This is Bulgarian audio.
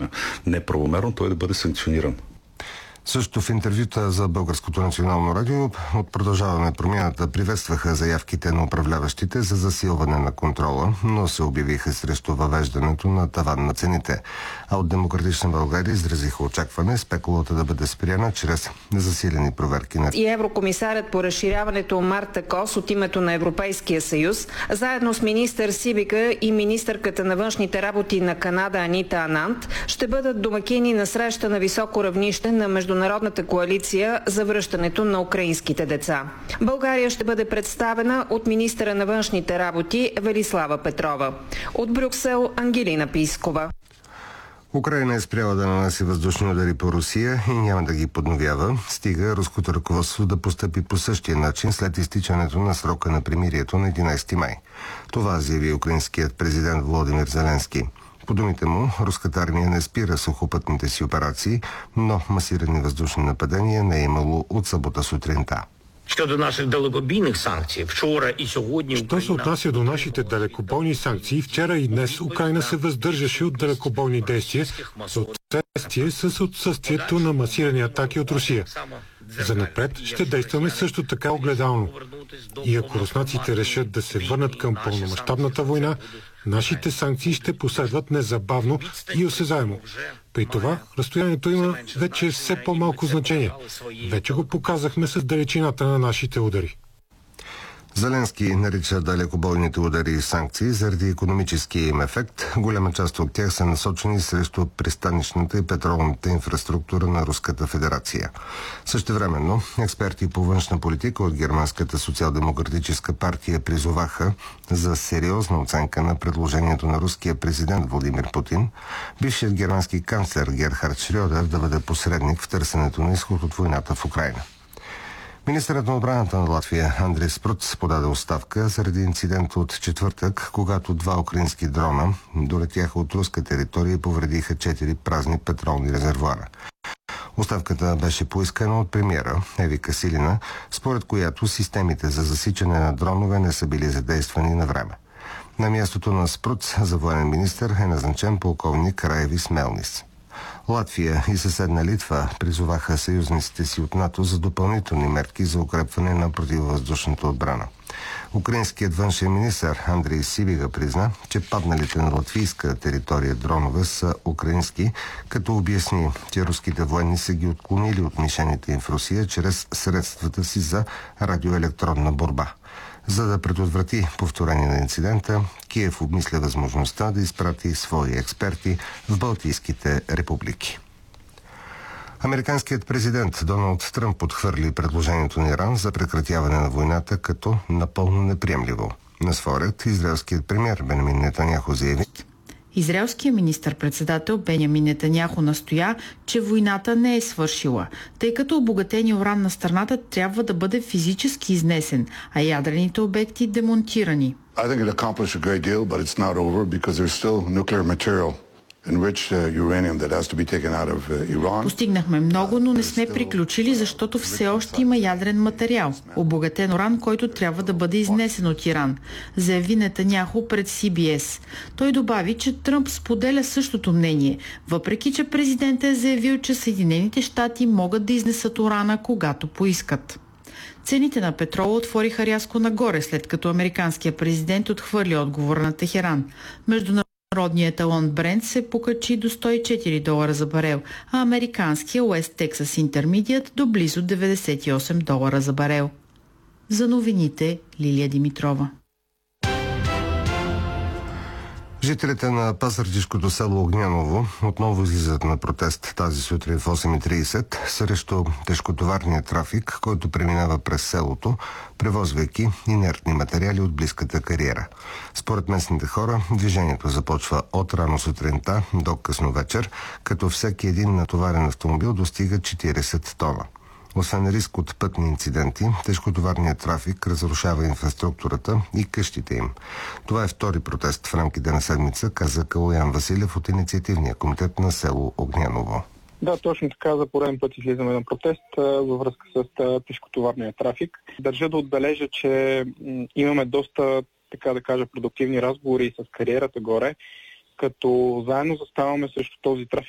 неправомерно, той да бъде санкциониран. Също в интервюта за Българското национално радио от Продължаваме промяната приветстваха заявките на управляващите за засилване на контрола, но се обявиха срещу въвеждането на таван на цените. А от Демократична България изразиха очакване спекулата да бъде спряна чрез засилени проверки на... И еврокомисарят по разширяването Марта Кос от името на Европейския съюз, заедно с министър Сибика и министърката на външните работи на Канада Анита Анант, ще бъдат домакини на среща на високо равнище на Международната коалиция за връщането на украинските деца. България ще бъде представена от министъра на външните работи Велислава Петрова. От Брюксел Ангелина Пискова. Украйна е спряла да нанася въздушни удари по Русия и няма да ги подновява, стига руското ръководство да постъпи по същия начин след изтичането на срока на примирието на 11 май. Това заяви украинският президент Володимир Зеленски. По думите му, руската армия не спира сухопътните си операции, но масирани въздушни нападения не е имало от събота сутринта. Щодо наших далекобійних санкцій, вчора і сьогодні... Що се отнася до нашите далекобойни санкции, вчера и днес Украйна се въздържаше от далекобойни действия в съответствие с отсъствието на масирани атаки от Русия. Занапред ще действаме също така огледално. И ако руснаците решат да се върнат към пълномащабната война, нашите санкции ще последват незабавно и осезаемо. При това разстоянието има вече все по-малко значение. Вече го показахме с далечината на нашите удари. Зеленски нарича далекобойните удари и санкции заради икономическия им ефект. Голяма част от тях са насочени срещу пристанищната и петролната инфраструктура на Руската федерация. Същевременно, експерти по външна политика от Германската социал-демократическа партия призоваха за сериозна оценка на предложението на руския президент Владимир Путин, бившият германски канцлер Герхард Шрьодер да бъде посредник в търсенето на изход от войната в Украйна. Министърът на отбраната на Латвия Андрис Спруц подаде оставка заради инцидент от четвъртък, когато 2 украински дрона долетяха от руска територия и повредиха 4 празни петролни резервоара. Оставката беше поискана от премиера Еви Касилина, според която системите за засичане на дронове не са били задействани на време. На мястото на Спруц за военен министър е назначен полковник Раевис Мелнис. Латвия и съседна Литва призоваха съюзниците си от НАТО за допълнителни мерки за укрепване на противовъздушната отбрана. Украинският външен министър Андрей Сибига призна, че падналите на латвийска територия дронове са украински, като обясни, че руските военни са ги отклонили от мишените им в Русия чрез средствата си за радиоелектронна борба. За да предотврати повторение на инцидента, Киев обмисля възможността да изпрати свои експерти в Балтийските републики. Американският президент Доналд Тръмп отхвърли предложението на Иран за прекратяване на войната като напълно неприемливо. На своя ред, израелският премиер Бенямин Нетаняху заяви: Израелският министър-председател Бенямин Нетаняху настоя, че войната не е свършила, тъй като обогатеният уран на страната трябва да бъде физически изнесен, а ядрените обекти демонтирани. Постигнахме много, но не сме приключили, защото все още има ядрен материал, обогатен уран, който трябва да бъде изнесен от Иран, заяви Нетаняху пред CBS. Той добави, че Тръмп споделя същото мнение, въпреки че президентът е заявил, че Съединените щати могат да изнесат урана, когато поискат. Цените на петрола отвориха рязко нагоре, след като американският президент отхвърли отговора на Техеран. Международният еталон Брент се покачи до $104 за барел, а американския West Texas Intermediate до близо $98 за барел. За новините Лилия Димитрова. Жителите на пазарджишкото село Огняново отново излизат на протест тази сутрин в 8:30 срещу тежкотоварния трафик, който преминава през селото, превозвайки инертни материали от близката кариера. Според местните хора, движението започва от рано сутринта до късно вечер, като всеки един натоварен автомобил достига 40 тона. Освен риск от пътни инциденти, тежкотоварният трафик разрушава инфраструктурата и къщите им. Това е втори протест в рамките на седмица, каза Калоян Василев от инициативния комитет на село Огняново. Да, точно така, за пореден път излизаме на протест във връзка с тежкотоварния трафик. Държа да отбележа, че имаме доста, така да кажа, продуктивни разговори с кариерата горе, като заедно заставаме срещу този трафик